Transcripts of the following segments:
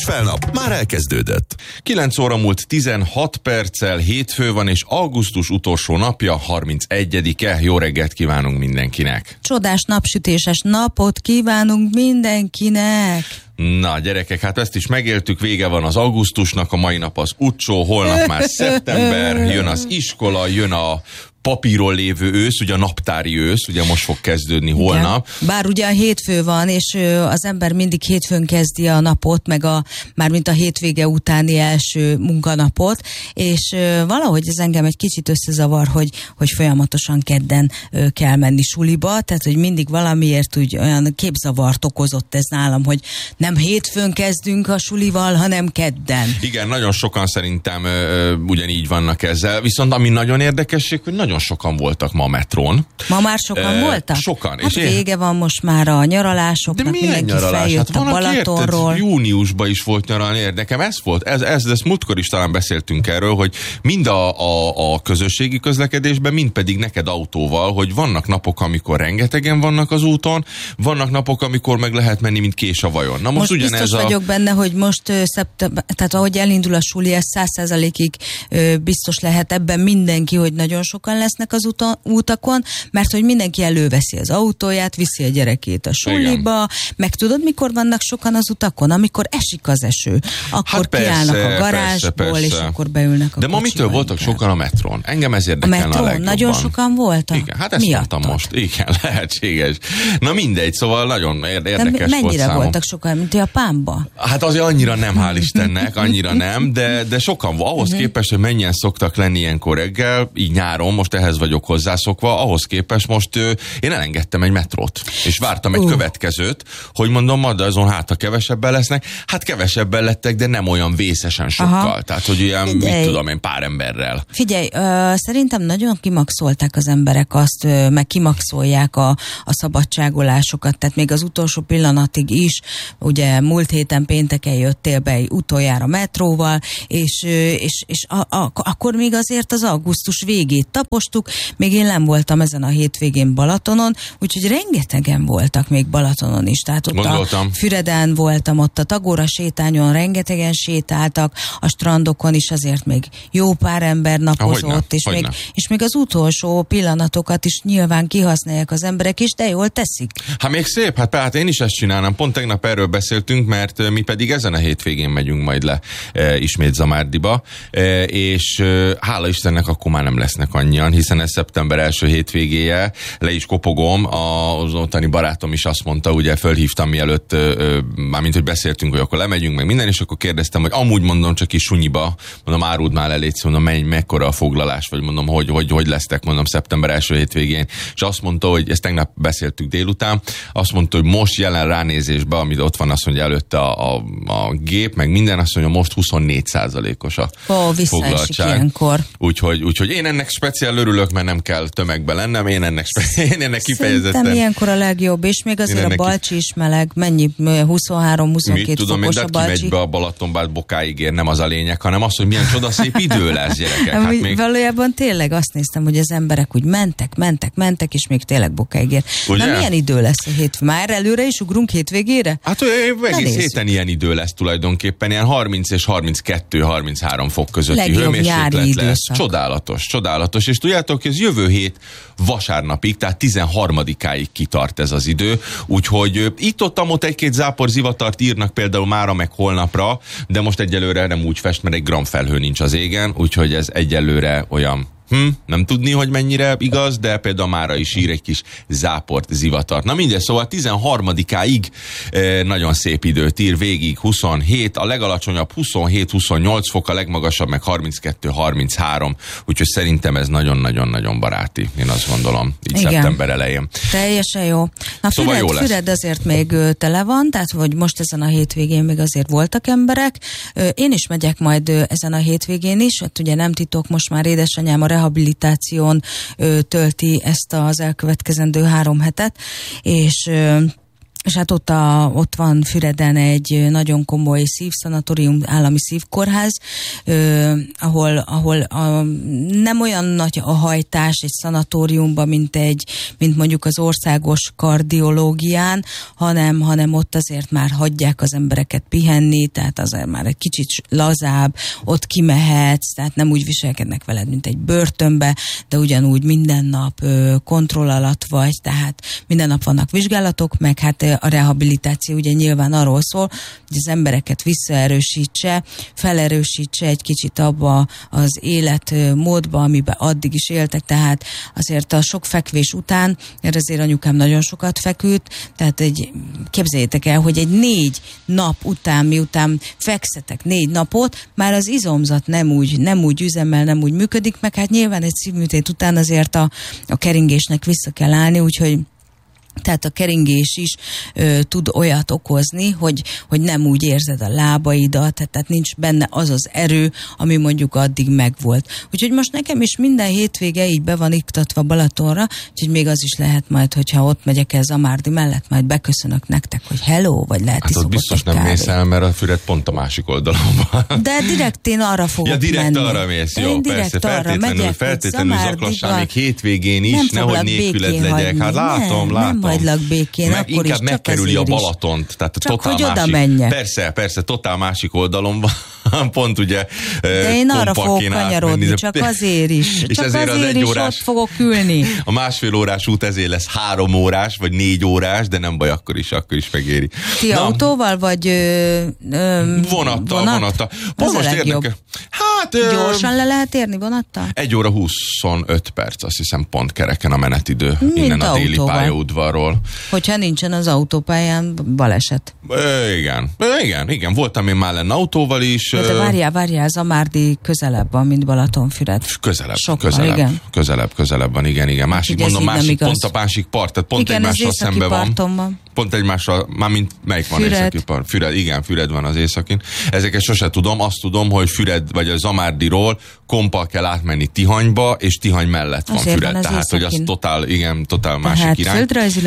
felnap már elkezdődött. 9 óra múlt 16 perccel, hétfő van, és augusztus utolsó napja, 31-e. Jó reggelt kívánunk mindenkinek. Csodás napsütéses napot kívánunk mindenkinek. Na gyerekek, hát ezt is megéltük, vége van az augusztusnak, a mai nap az utcsó, holnap már szeptember, jön az iskola, jön a papíron lévő ősz, ugye a naptári ősz, ugye most fog kezdődni holnap. Igen. Bár ugye a hétfő van, és az ember mindig hétfőn kezdi a napot, meg mármint a hétvége utáni első munkanapot, és valahogy ez engem egy kicsit összezavar, hogy folyamatosan kedden kell menni suliba, tehát hogy mindig valamiért úgy olyan képzavart okozott ez nálam, hogy nem hétfőn kezdünk a sulival, hanem kedden. Igen, nagyon sokan szerintem ugyanígy vannak ezzel, viszont ami nagyon érdekesség, hogy nagyon sokan voltak ma a metrón. Ma már sokan voltak? Sokan. Hát vége van most már a nyaralásoknak, de mindenki nyaralás? Feljött a Balatonról. Júniusban is volt nyaralni, nekem ez volt, ezt múltkor is talán beszéltünk erről, hogy mind a közösségi közlekedésben, mind pedig neked autóval, hogy vannak napok, amikor rengetegen vannak az úton, vannak napok, amikor meg lehet menni, mint kés a vajon. Na most biztos vagyok benne, hogy most tehát ahogy elindul a suli, ez 100%-ig biztos lehet ebben mindenki, hogy nagyon sokan lesznek az útakon, mert hogy mindenki előveszi az autóját, viszi a gyerekét a suliba, igen. Meg tudod, mikor vannak sokan az utakon? Amikor esik az eső. Akkor hát kiállnak a garázsból, persze. És akkor beülnek a de ma mitől voltak sokan a metrón? Engem ez érdekelne a legjobban. Nagyon sokan voltak? Igen, hát ezt mondtam most. Igen, lehetséges. Na mindegy, szóval nagyon érdekes volt számom. Mennyire voltak sokan, mint Japánban? Hát azért annyira nem, hál' Istennek, annyira nem, de sokan ahhoz képest, hogy mennyien szoktak lenni ilyenkor reggel, így nyáron, most ehhez vagyok hozzászokva, ahhoz képest most én elengedtem egy metrót, és vártam egy következőt, hogy mondom, de azon hát, ha kevesebben lesznek, hát kevesebben lettek, de nem olyan vészesen sokkal. Aha. Tehát, hogy ilyen, mit tudom én, pár emberrel. Figyelj, szerintem nagyon kimaxolták az emberek azt, meg kimaxolják a szabadságolásokat, tehát még az utolsó pillanatig is, ugye múlt héten pénteken jöttél be utoljára metróval, és akkor még azért az augusztus végét tapostuk, még én nem voltam ezen a hétvégén Balatonon, úgyhogy rengetegen voltak még Balatonon is. Tehát ott gondoltam. A Füreden voltam, ott a Tagóra sétányon rengetegen sétáltak, a strandokon is azért még jó pár ember napozott, és még az utolsó pillanatokat is nyilván kihasználják az emberek is, de jól teszik. Hát még szép, hát én is ezt csinálnám. Pont tegnap erről beszéltünk, mert mi pedig ezen a hétvégén megyünk majd le ismét Zamárdiba, és hála Istennek akkor már nem lesznek annyian, hiszen ez szeptember első hétvégéje, le is kopogom, az ottani barátom is azt mondta, ugye fölhívtam mielőtt, mármint hogy beszéltünk, hogy akkor lemegyünk, meg minden, és akkor kérdeztem, hogy amúgy mondom csak is sunyiba, mondom, áruld már le, légy, mondom, mekkora a foglalás, vagy mondom, hogy lesztek, mondom, szeptember első hétvégén, és azt mondta, hogy ezt tegnap beszéltük délután, azt mondta, hogy most jelen ránézésben, amit ott van, azt mondja előtte a gép, meg minden, azt mondja, most 24%-os a foglaltság. Úgyhogy én ennek speciál örülök, mert nem kell tömegbe lennem, én ennek kifejezetten. Szerintem ilyenkor a legjobb, és még azért a Balcsi is meleg, mennyi 23-22 tudom, fokos a Balcsi. Kimegy be a Balatonbát bokáig ér, nem az a lényeg, hanem az, hogy milyen csodaszép idő lesz, gyerekek. Hát még... Valójában tényleg azt néztem, hogy az emberek úgy mentek, és még tényleg bokáig ér. Na milyen idő lesz a hétfő? Már előre is ugrunk hétvégére? Hát egész héten ilyen idő lesz tulajdonképpen, ilyen 30 és 32-33 fok közötti hőmérséklet lesz. Csodálatos. És tudjátok, ez jövő hét vasárnapig, tehát 13-áig kitart ez az idő, úgyhogy itt-ott egy-két zápor zivatart írnak például mára meg holnapra, de most egyelőre nem úgy fest, mert egy gram felhő nincs az égen, úgyhogy ez egyelőre olyan nem tudni, hogy mennyire igaz, de például mára is ír egy kis záport, zivatart. Na mindegy, szóval 13-áig nagyon szép időt ír, végig 27, a legalacsonyabb 27-28 fok, a legmagasabb meg 32-33, úgyhogy szerintem ez nagyon-nagyon-nagyon baráti, én azt gondolom, így igen. Szeptember elején. Teljesen jó. Na szóval Füred azért még tele van, tehát hogy most ezen a hétvégén még azért voltak emberek. Én is megyek majd ezen a hétvégén is, hát ugye nem titok, most már édesanyám a rehabilitáción tölti ezt az elkövetkezendő 3 hetet, és És hát ott van Füreden egy nagyon komoly szívszanatórium, állami szívkórház, ahol nem olyan nagy a hajtás egy szanatóriumban, mint mondjuk az országos kardiológián, hanem ott azért már hagyják az embereket pihenni, tehát azért már egy kicsit lazább, ott kimehetsz, tehát nem úgy viselkednek veled, mint egy börtönbe, de ugyanúgy minden nap kontroll alatt vagy, tehát minden nap vannak vizsgálatok, meg hát a rehabilitáció ugye nyilván arról szól, hogy az embereket visszaerősítse, felerősítse egy kicsit abba az életmódba, amiben addig is éltek, tehát azért a sok fekvés után, mert azért anyukám nagyon sokat feküdt, tehát képzeljétek el, hogy egy 4 nap után, miután fekszetek 4 napot, már az izomzat nem úgy üzemel, nem úgy működik, meg hát nyilván egy szívműtét után azért a keringésnek vissza kell állni, úgyhogy tehát a keringés is tud olyat okozni, hogy nem úgy érzed a lábaidat, tehát nincs benne az az erő, ami mondjuk addig megvolt. Úgyhogy most nekem is minden hétvége így be van iktatva Balatonra, úgyhogy még az is lehet majd, hogyha ott megyek el Zamárdi mellett, majd beköszönök nektek, hogy hello, vagy lehet hát ott biztos nem mész el, mert a Füred pont a másik oldalon van. De direkt én arra fogok menni. Ja, direkt arra mész, jó, persze, feltétlenül zaklassál még hétvégén is, nehogy nélküled legyek. Hát látom. Hagylak békén, akkor inkább is megkerüli a Balatont. Tehát csak totál hogy oda másik, menjek. Persze, totál másik oldalon van, pont ugye de én arra fogok kanyarodni, csak azért is. És csak azért is ott fogok ülni. A 1,5 órás út ezért lesz 3 órás, vagy 4 órás, de nem baj, akkor is megéri. Ti autóval, vagy vonattal. Az most érdekel. Hát, gyorsan le lehet érni vonattal? 1 óra 25 perc, azt hiszem pont kereken a menetidő. Innen a déli pályaudvarról. Hogyha nincsen az autópályán baleset. Igen. Voltam én már lenne autóval is. De várjál, Zamárdi közelebb van, mint Balatonfüred. Közelebb van, igen. Másik pont a másik part, tehát pont egymással szembe van. Pont egymással, mármint melyik van északi part? Füred van az északin. Ezeket sose tudom, azt tudom, hogy Füred vagy a Zamárdiról kompal kell átmenni Tihanyba, és Tihany mellett van Füred. Van tehát, hogy az totál másik irány.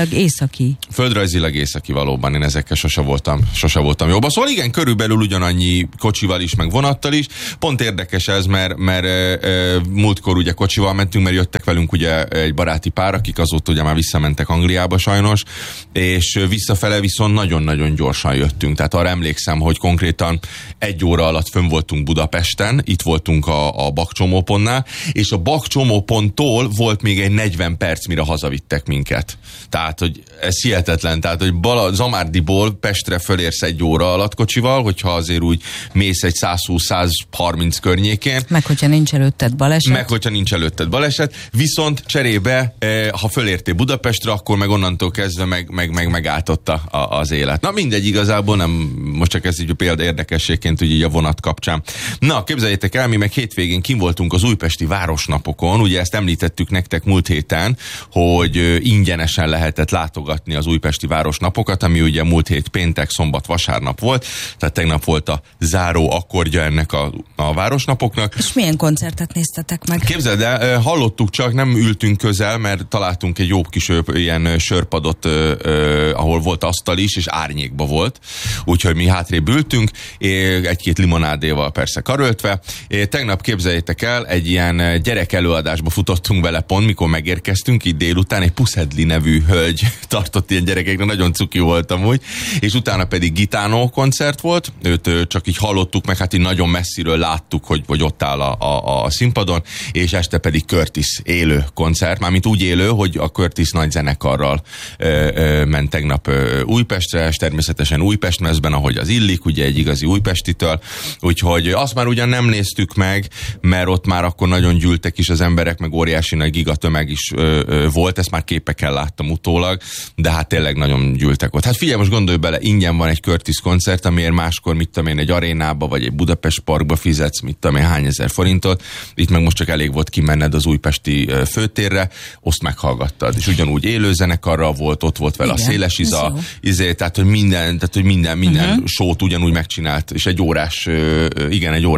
Földrajzilag északi valóban, én ezekkel sose voltam jobban. Szóval igen, körülbelül ugyanannyi kocsival is, meg vonattal is. Pont érdekes ez, mert múltkor ugye kocsival mentünk, mert jöttek velünk ugye egy baráti pár, akik azóta ugye már visszamentek Angliába sajnos, és visszafele viszont nagyon-nagyon gyorsan jöttünk. Tehát arra emlékszem, hogy konkrétan 1 óra alatt fönn voltunk Budapesten, itt voltunk a bakcsomópontnál, és a bakcsomóponttól volt még egy 40 perc, mire hazavittek minket. Tehát, hogy ez hihetetlen, tehát, hogy Zamárdiból Pestre fölérsz 1 óra alatt kocsival, hogyha azért úgy mész egy 120-130 környékén. Meg hogyha nincs előtted baleset. Viszont cserébe, ha fölértél Budapestre, akkor meg onnantól kezdve megállt az élet. Na mindegy, igazából nem, most csak ez így a példa érdekességként, úgy így a vonat kapcsán. Na, képzeljétek el, mi meg hétvégén kim voltunk az újpesti városnapokon, ugye ezt említettük nektek múlt héten, hogy ingyenesen lehetett látogatni az újpesti városnapokat, ami ugye múlt hét péntek, szombat, vasárnap volt, tehát tegnap volt a záró akkordja ennek a városnapoknak. És milyen koncertet néztetek meg? Képzeld el, hallottuk, csak nem ültünk közel, mert találtunk egy jó kis ilyen sörpadot, ahol volt asztal is, és árnyékba volt, úgyhogy mi hátrébb ültünk, 1-2 limonádéval persze karöltve. Tegnap képzeljétek el, egy ilyen gyerek előadásba futottunk vele pont, mikor megérkeztünk, itt délután egy Puszedli nevű hölgy tartott ilyen gyerekekre, nagyon cuki volt amúgy, és utána pedig Gitánó koncert volt, őt csak így hallottuk, meg hát így nagyon messziről láttuk, hogy ott áll a színpadon, és este pedig Curtis élő koncert, mármint úgy élő, hogy a Curtis nagy zenekarral ment tegnap Újpestre, és természetesen Újpestmezben, ahogy az illik, ugye egy igazi újpestitől, úgyhogy azt már ugyan nem néztük meg, mert ott már akkor nagyon gyűltek is az emberek, meg óriási nagy gigatömeg is volt, ezt már képeken láttam utólag, de hát tényleg nagyon gyűltek ott. Hát figyelj, most gondolj bele, ingyen van egy Curtis koncert, amiért máskor, mit tudom én, egy arénába, vagy egy Budapest Parkba fizetsz, mit tudom én, hány ezer forintot, itt meg most csak elég volt kimenned az újpesti főtérre, azt meghallgattad, és ugyanúgy élő zenekarral volt, ott volt vele a Széles Iza, tehát hogy minden sót ugyanúgy megcsinált, és egy órás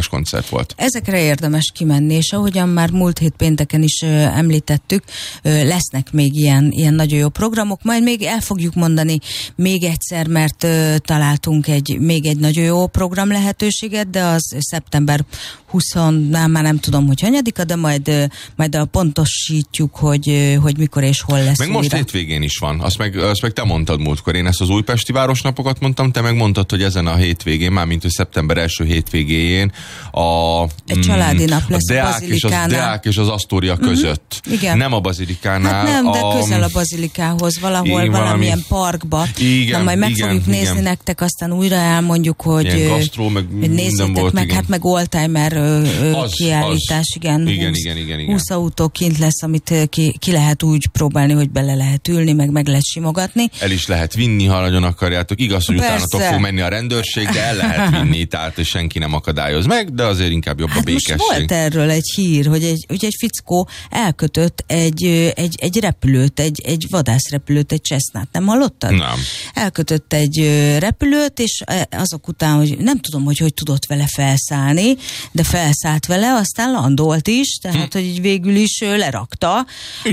sikeres koncert volt. Ezekre érdemes kimenni, és ahogyan már múlt hét pénteken is említettük, lesznek még ilyen nagyon jó programok, majd még el fogjuk mondani még egyszer, mert találtunk még egy nagyon jó program lehetőséget, de az szeptember 20, már nem tudom, hogy hanyadika, de majd pontosítjuk, hogy mikor és hol lesz. Meg most hétvégén is van, azt meg te mondtad múltkor, én ezt az újpesti városnapokat mondtam, te meg mondtad, hogy ezen a hétvégén, mármint hogy szeptember első hétvégéjén egy családi nap lesz a Bazilikánál. A Deák és az Asztória között. Igen. Nem a Bazilikánál. Hát nem, de közel a Bazilikához, valamilyen parkba. Igen, majd meg fogjuk nézni nektek, aztán újra elmondjuk, hogy gasztró, meg nézzétek volt, meg, igen. hát meg oldtimer kiállítás, igen. 20 autó kint lesz, amit ki lehet úgy próbálni, hogy bele lehet ülni, meg lehet simogatni. El is lehet vinni, ha nagyon akarjátok. Igaz, hogy utánatok fog menni a rendőrség, de el lehet vinni, tehát senki nem akadályoz meg, de azért inkább jobb a békesség. Most volt erről egy hír, hogy egy fickó elkötött egy repülőt, egy vadászrepülőt, egy Cessnát. Nem hallottad? Nem. Elkötött egy repülőt, és azok után, hogy nem tudom, hogy tudott vele felszállni, de felszállt vele, aztán landolt is, tehát, hogy így végül is lerakta.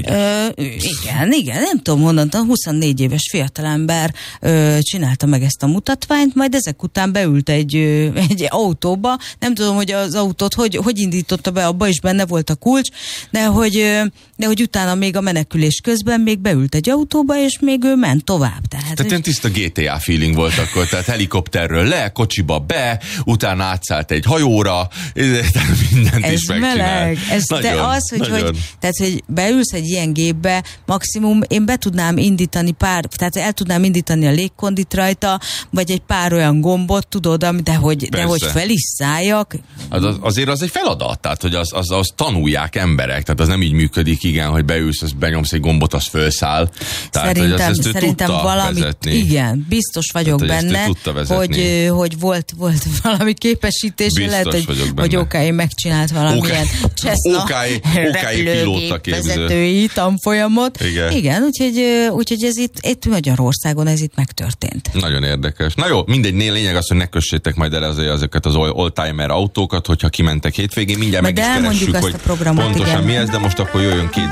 Igen, nem tudom honnan, 24 éves fiatalember csinálta meg ezt a mutatványt, majd ezek után beült egy autóba, nem tudom, hogy az autót hogy indította be, abba is benne volt a kulcs, de hogy utána még a menekülés közben még beült egy autóba, és még ő ment tovább. Tehát ilyen tiszta GTA feeling volt akkor, tehát helikopterről le, kocsiba be, utána átszállt egy hajóra, mindent ez is megcsinál. Meleg. De az, hogy beülsz egy ilyen gépbe, maximum én be tudnám indítani tehát el tudnám indítani a légkondit rajta, vagy egy pár olyan gombot, tudod, de hogy fel is szálljak. Azért az egy feladat, tehát hogy az tanulják emberek, tehát az nem így működik, igen, hogy beülsz, az benyomsz egy gombot, az fölszáll. Tehát, szerintem valamit, vezetni. Igen, biztos vagyok benne, hogy volt valami képesítése, lehet, hogy OK megcsinált valamilyen Cessna repülőgép vezetői tanfolyamot. Igen, úgyhogy ez itt Magyarországon ez itt megtörtént. Nagyon érdekes. Na jó, mindegy, lényeg az, hogy ne kössétek majd el ezeket az oldtimer autókat, hogyha kimentek hétvégén, mindjárt meg is keressük, hogy pontosan mi ez, de most akkor jöjjön